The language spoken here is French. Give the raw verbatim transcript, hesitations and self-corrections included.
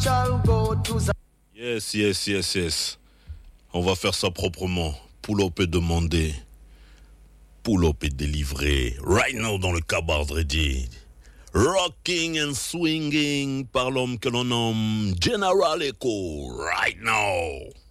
Yes, yes, yes, yes. On va faire ça proprement. Pull-up est demandé. Pull-up est délivré. Right now dans le Cabaret Ready. Rocking and swinging par l'homme que l'on nomme General Echo. Right now.